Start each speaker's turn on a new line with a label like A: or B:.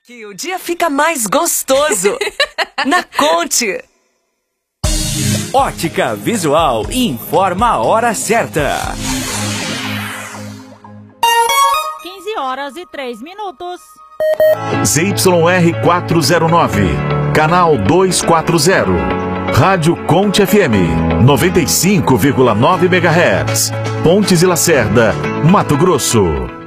A: Que o dia fica mais gostoso. Na Conte.
B: Ótica Visual informa a hora certa.
C: 15h03.
D: ZYR 409, canal 240, Rádio Conte FM, 95,9 MHz, Pontes e Lacerda, Mato Grosso.